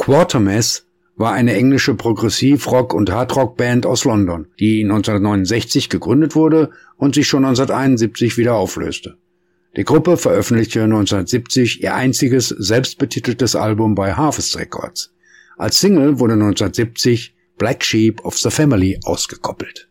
Quatermass war eine englische Progressiv-Rock- und Hardrock-Band aus London, die 1969 gegründet wurde und sich schon 1971 wieder auflöste. Die Gruppe veröffentlichte 1970 ihr einziges selbstbetiteltes Album bei Harvest Records. Als Single wurde 1970 Black Sheep of the Family ausgekoppelt.